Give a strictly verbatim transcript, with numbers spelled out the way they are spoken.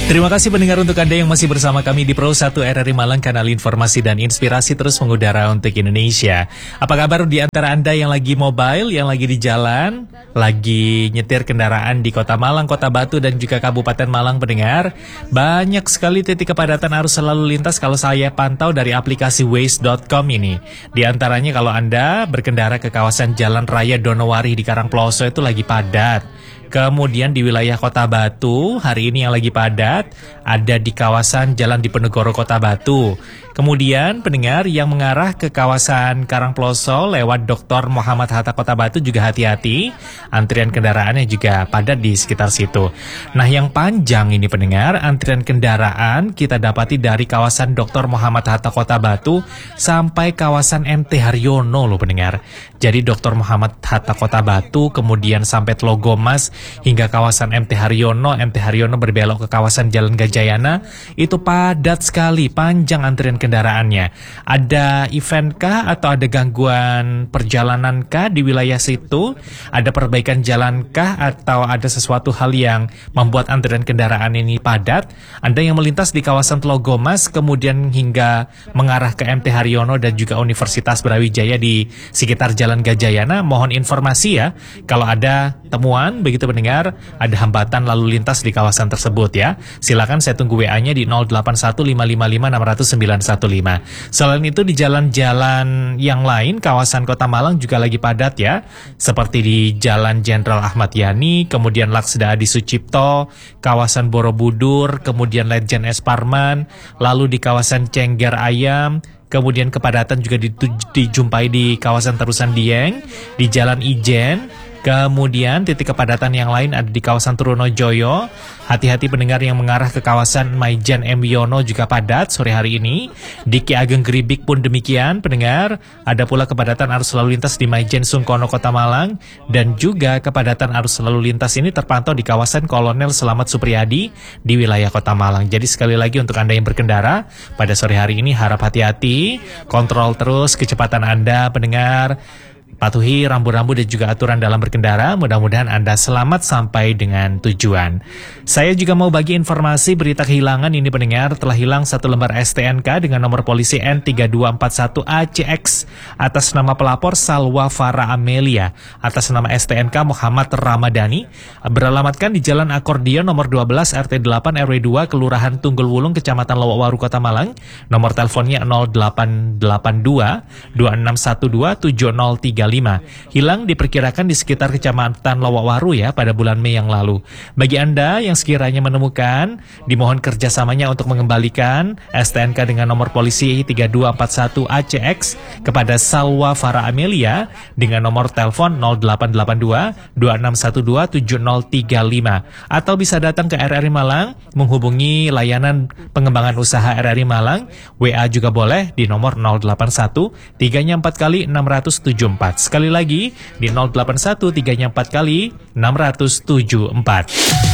Terima kasih pendengar untuk Anda yang masih bersama kami di Pro satu R R I Malang, kanal informasi dan inspirasi terus mengudara untuk Indonesia. Apa kabar di antara Anda yang lagi mobile, yang lagi di jalan, lagi nyetir kendaraan di Kota Malang, Kota Batu, dan juga Kabupaten Malang pendengar? Banyak sekali titik kepadatan arus lalu lintas kalau saya pantau dari aplikasi waze dot com ini. Di antaranya kalau Anda berkendara ke kawasan Jalan Raya Donowari di Karangploso itu lagi padat. Kemudian di wilayah Kota Batu, hari ini yang lagi padat ada di kawasan Jalan Diponegoro Kota Batu. Kemudian pendengar yang mengarah ke kawasan Karangploso lewat Doktor Muhammad Hatta Kota Batu juga hati-hati. Antrian kendaraannya juga padat di sekitar situ. Nah yang panjang ini pendengar, antrian kendaraan kita dapati dari kawasan Doktor Muhammad Hatta Kota Batu sampai kawasan M T Haryono loh pendengar. Jadi Doktor Muhammad Hatta Kota Batu kemudian sampai Tlogomas hingga kawasan M T Haryono, M T Haryono berbelok ke kawasan Jalan Gajayana, itu padat sekali, panjang antrian kendaraannya. Ada event kah atau ada gangguan perjalanan kah di wilayah situ? Ada perbaikan jalan kah atau ada sesuatu hal yang membuat antrian kendaraan ini padat? Anda yang melintas di kawasan Tlogomas kemudian hingga mengarah ke M T Haryono dan juga Universitas Brawijaya di sekitar Jalan Gajayana, mohon informasi ya kalau ada temuan begitu pendengar, ada hambatan lalu lintas di kawasan tersebut ya. Silakan saya tunggu W A-nya di nol delapan satu lima lima lima enam nol nol sembilan satu lima. Selain itu di jalan-jalan yang lain kawasan Kota Malang juga lagi padat ya. Seperti di Jalan Jenderal Ahmad Yani, kemudian Laksda Adi Sucipto, kawasan Borobudur, kemudian Ledjen S. Parman, lalu di kawasan Cengger Ayam. Kemudian kepadatan juga dijumpai di kawasan Terusan Dieng, di Jalan Ijen. Kemudian titik kepadatan yang lain ada di kawasan Trunojoyo. Hati-hati pendengar yang mengarah ke kawasan Maijen M. Wiono juga padat sore hari ini. Di Ki Ageng Gribik pun demikian pendengar. Ada pula kepadatan arus lalu lintas di Maijen Sungkono Kota Malang. Dan juga kepadatan arus lalu lintas ini terpantau di kawasan Kolonel Selamat Supriyadi di wilayah Kota Malang. Jadi sekali lagi untuk Anda yang berkendara pada sore hari ini harap hati-hati. Kontrol terus kecepatan Anda pendengar. Patuhi rambu-rambu dan juga aturan dalam berkendara. Mudah-mudahan Anda selamat sampai dengan tujuan. Saya juga mau bagi informasi berita kehilangan ini pendengar. Telah hilang satu lembar S T N K dengan nomor polisi N tiga dua empat satu A C X atas nama pelapor Salwa Farah Amelia, atas nama S T N K Muhammad Ramadhani, beralamatkan di Jalan Akordion nomor dua belas R T delapan R W dua Kelurahan Tunggul Wulung Kecamatan Lowokwaru Kota Malang. Nomor teleponnya nol delapan delapan dua dua enam satu dua tujuh nol tiga lima. Hilang diperkirakan di sekitar Kecamatan Lowokwaru ya pada bulan Mei yang lalu. Bagi Anda yang sekiranya menemukan, dimohon kerjasamanya untuk mengembalikan S T N K dengan nomor polisi tiga dua empat satu A C X kepada Salwa Farah Amelia dengan nomor telepon nol delapan delapan dua dua enam satu dua tujuh nol tiga lima, atau bisa datang ke R R I Malang menghubungi layanan pengembangan usaha R R I Malang. W A juga boleh di nomor nol delapan satu tiga empat kali enam tujuh empat. Sekali lagi di nol delapan satu tiga empat kali enam tujuh empat.